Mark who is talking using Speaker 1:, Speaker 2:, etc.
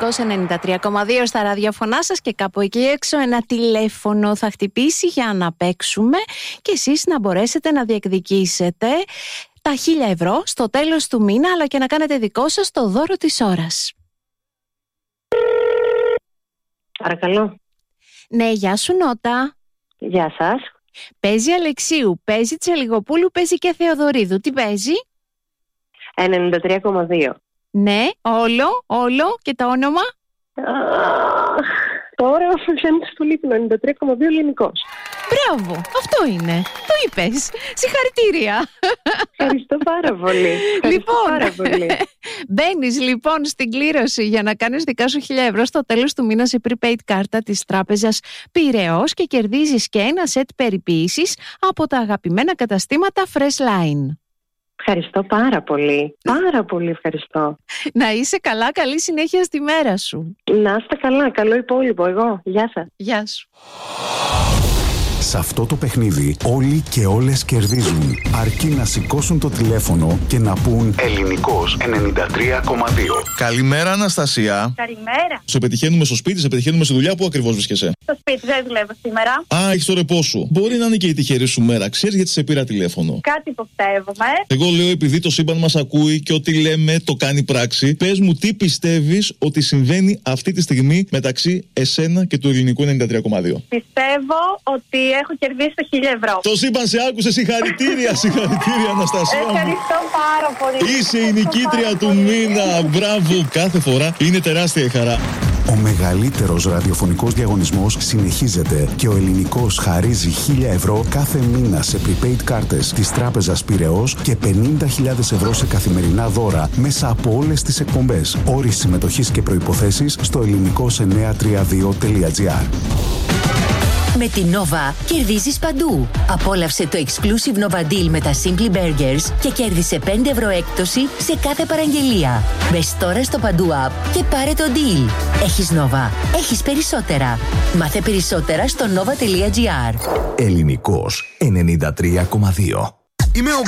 Speaker 1: Ελληνικός 93,2 στα ραδιοφωνά σας και κάπου εκεί έξω ένα τηλέφωνο θα χτυπήσει για να παίξουμε και εσείς να μπορέσετε να διεκδικήσετε τα 1.000 ευρώ στο τέλος του μήνα, αλλά και να κάνετε δικό σας το δώρο της ώρας.
Speaker 2: Παρακαλώ.
Speaker 1: Ναι, γεια σου Νότα.
Speaker 2: Γεια σας.
Speaker 1: Παίζει Αλεξίου, παίζει Τσελιγοπούλου, παίζει και Θεοδωρίδου. Τι παίζει?
Speaker 2: 93,2.
Speaker 1: Ναι, όλο και το όνομα?
Speaker 2: Τώρα φαίνεται στο λείπει 93,2 Ελληνικός.
Speaker 1: Μπράβο, αυτό είναι. Το είπες. Συγχαρητήρια.
Speaker 2: Ευχαριστώ πάρα πολύ.
Speaker 1: Μπαίνεις λοιπόν στην κλήρωση για να κάνεις δικά σου 1.000 ευρώ στο τέλος του μήνα σε prepaid κάρτα της τράπεζας Πειραιώς και κερδίζεις και ένα σετ περιποίησης από τα αγαπημένα καταστήματα Freshline.
Speaker 2: Ευχαριστώ πάρα πολύ. Πάρα πολύ ευχαριστώ.
Speaker 1: Να είσαι καλά, καλή συνέχεια στη μέρα σου.
Speaker 2: Να είστε καλά, καλό υπόλοιπο εγώ. Γεια σας.
Speaker 1: Γεια σου.
Speaker 3: Σε αυτό το παιχνίδι όλοι και όλες κερδίζουν, αρκεί να σηκώσουν το τηλέφωνο και να πούν Ελληνικός 93,2.
Speaker 4: Καλημέρα Αναστασία.
Speaker 5: Καλημέρα.
Speaker 4: Σε πετυχαίνουμε στο σπίτι, σε πετυχαίνουμε στη δουλειά, πού ακριβώς βρίσκεσαι?
Speaker 5: Στο σπίτι, δεν δουλεύω σήμερα.
Speaker 4: Α, έχεις το ρεπό σου. Μπορεί να είναι και η τυχερή σου μέρα. Ξέρεις γιατί σε πήρα τηλέφωνο?
Speaker 5: Κάτι υποψεύομαι.
Speaker 4: Εγώ λέω επειδή το σύμπαν μας ακούει και ό,τι λέμε το κάνει πράξη. Πες μου τι πιστεύεις ότι συμβαίνει αυτή τη στιγμή μεταξύ εσένα και του Ελληνικού 93,2.
Speaker 5: Πιστεύω ότι έχω κερδίσει το 1.000 ευρώ.
Speaker 4: Το σύμπαν σε άκουσε, συγχαρητήρια, συγχαρητήρια Αναστασία.
Speaker 5: Ευχαριστώ πάρα πολύ.
Speaker 4: Είσαι η νικήτρια του μήνα. Μπράβο, κάθε φορά είναι τεράστια η χαρά.
Speaker 3: Ο μεγαλύτερος ραδιοφωνικός διαγωνισμός συνεχίζεται και ο Ελληνικός χαρίζει 1.000 ευρώ κάθε μήνα σε prepaid κάρτες της τράπεζας Πειραιώς και 50.000 ευρώ σε καθημερινά δώρα μέσα από όλες τις εκπομπές. Όροι συμμετοχής και προϋποθέσεις στο ελληνικός932.gr.
Speaker 6: Με την Nova κερδίζεις παντού. Απόλαυσε το exclusive Nova Deal με τα Simply Burgers και κέρδισε 5 ευρώ έκπτωση σε κάθε παραγγελία. Μπες τώρα στο Παντού App και πάρε το deal. Έχεις Nova. Έχεις περισσότερα. Μάθε περισσότερα στο nova.gr.
Speaker 3: Ελληνικός 93,2.
Speaker 7: Είμαι ο